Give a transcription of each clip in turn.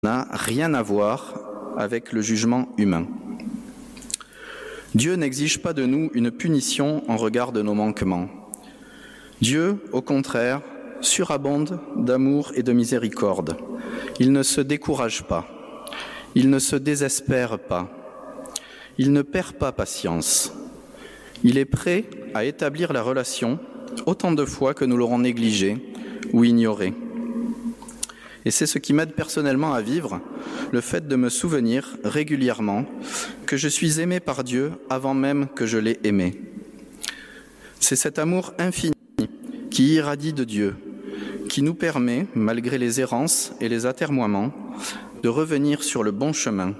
n'a rien à voir avec le jugement humain. Dieu n'exige pas de nous une punition en regard de nos manquements. Dieu, au contraire, surabonde d'amour et de miséricorde. Il ne se décourage pas. Il ne se désespère pas. Il ne perd pas patience. Il est prêt à établir la relation autant de fois que nous l'aurons négligée ou ignorée. Et c'est ce qui m'aide personnellement à vivre, le fait de me souvenir régulièrement que je suis aimé par Dieu avant même que je l'ai aimé. C'est cet amour infini qui irradie de Dieu, qui nous permet, malgré les errances et les atermoiements, de revenir sur le bon chemin.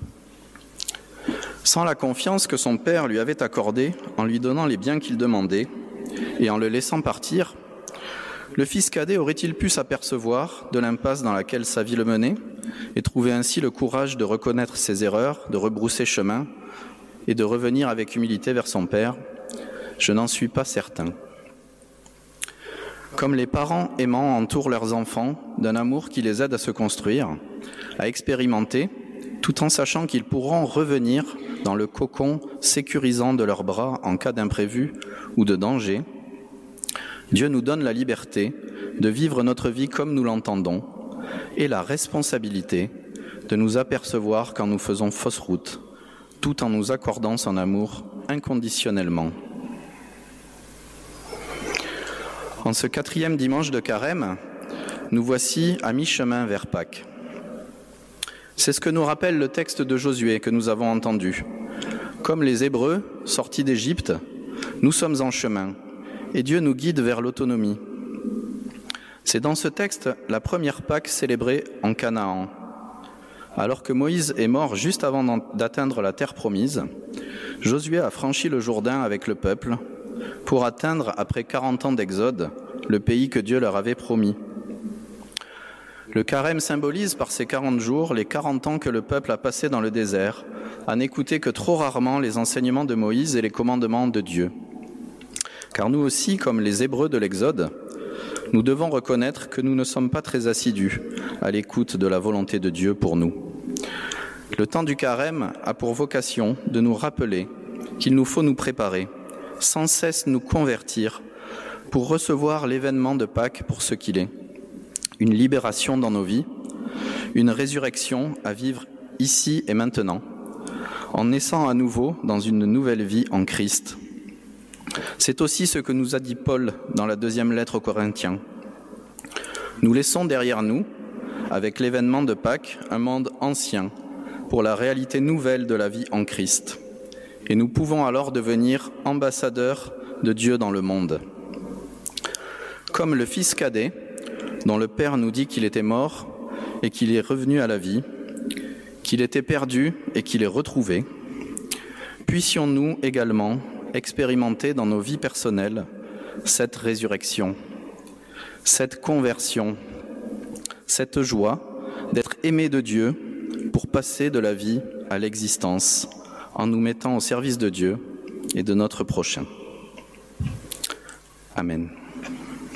Sans la confiance que son père lui avait accordée en lui donnant les biens qu'il demandait et en le laissant partir, le fils cadet aurait-il pu s'apercevoir de l'impasse dans laquelle sa vie le menait et trouver ainsi le courage de reconnaître ses erreurs, de rebrousser chemin et de revenir avec humilité vers son père? Je n'en suis pas certain. Comme les parents aimants entourent leurs enfants d'un amour qui les aide à se construire, à expérimenter, tout en sachant qu'ils pourront revenir dans le cocon sécurisant de leurs bras en cas d'imprévu ou de danger, Dieu nous donne la liberté de vivre notre vie comme nous l'entendons et la responsabilité de nous apercevoir quand nous faisons fausse route, tout en nous accordant son amour inconditionnellement. En ce 4e dimanche de Carême, nous voici à mi-chemin vers Pâques. C'est ce que nous rappelle le texte de Josué que nous avons entendu. Comme les Hébreux sortis d'Égypte, nous sommes en chemin et Dieu nous guide vers l'autonomie. C'est dans ce texte la première Pâque célébrée en Canaan. Alors que Moïse est mort juste avant d'atteindre la terre promise, Josué a franchi le Jourdain avec le peuple pour atteindre, après 40 ans d'exode, le pays que Dieu leur avait promis. Le carême symbolise par ces 40 jours les 40 ans que le peuple a passé dans le désert, à n'écouter que trop rarement les enseignements de Moïse et les commandements de Dieu. Car nous aussi, comme les Hébreux de l'Exode, nous devons reconnaître que nous ne sommes pas très assidus à l'écoute de la volonté de Dieu pour nous. Le temps du carême a pour vocation de nous rappeler qu'il nous faut nous préparer, sans cesse nous convertir, pour recevoir l'événement de Pâques pour ce qu'il est. Une libération dans nos vies, une résurrection à vivre ici et maintenant, en naissant à nouveau dans une nouvelle vie en Christ. C'est aussi ce que nous a dit Paul dans la 2e lettre aux Corinthiens. Nous laissons derrière nous, avec l'événement de Pâques, un monde ancien pour la réalité nouvelle de la vie en Christ. Et nous pouvons alors devenir ambassadeurs de Dieu dans le monde. Comme le fils cadet, dont le Père nous dit qu'il était mort et qu'il est revenu à la vie, qu'il était perdu et qu'il est retrouvé, puissions-nous également expérimenter dans nos vies personnelles cette résurrection, cette conversion, cette joie d'être aimés de Dieu pour passer de la vie à l'existence en nous mettant au service de Dieu et de notre prochain. Amen.